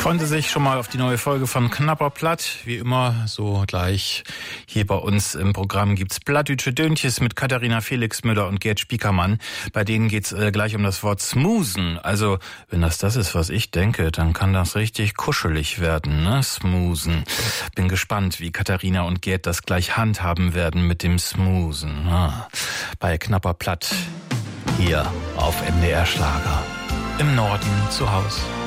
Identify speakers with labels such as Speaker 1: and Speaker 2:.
Speaker 1: Freuen Sie sich schon mal auf die neue Folge von Knapper Platt. Wie immer, so gleich hier bei uns im Programm gibt's Plattdütsche Döntjes mit Katharina Felix Müller und Gerd Spiekermann. Bei denen geht's gleich um das Wort smoosen. Also, wenn das ist, was ich denke, dann kann das richtig kuschelig werden, ne? Smoosen. Bin gespannt, wie Katharina und Gerd das gleich handhaben werden mit dem Smoosen. Bei Knapper Platt hier auf NDR Schlager. Im Norden zu Hause.